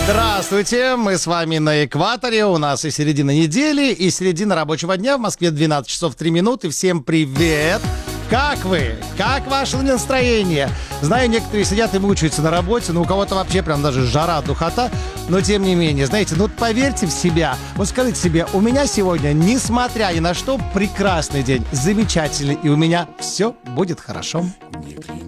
Здравствуйте, мы с вами на экваторе, у нас и середина недели, и середина рабочего дня, в Москве 12 часов 3 минуты, всем привет! Как вы? Как ваше настроение? Знаю, некоторые сидят и мучаются на работе, но у кого-то вообще прям даже жара, духота, но тем не менее, знаете, ну вот поверьте в себя, вот скажите себе, у меня сегодня, несмотря ни на что, прекрасный день, замечательный, и у меня все будет хорошо.